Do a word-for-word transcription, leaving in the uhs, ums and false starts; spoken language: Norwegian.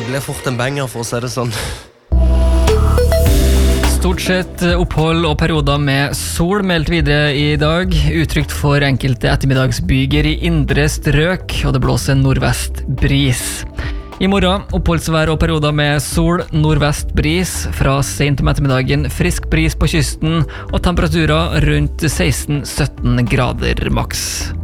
blir fort en banger, for å si det sånn. Stort sett opphold og perioder med sol meldt videre i dag, utrygt for enkelte ettermiddagsbyger i indre strøk, og det blåser nordvest bris. I morgen oppholdsvær og perioder med sol, nordvest bris, fra sent om ettermiddagen frisk bris på kysten, og temperaturer rundt seksten til sytten grader maks.